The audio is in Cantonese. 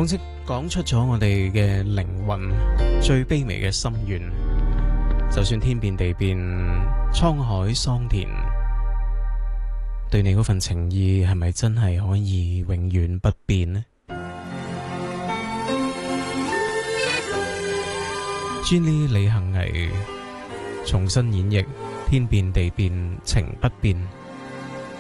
講出咗我哋嘅靈魂最卑微嘅心願。就算天變地變，滄海桑田，對你嗰份情意係咪真係可以永遠不變呢？ Jenny 李幸倪重新演繹天變地變情不變。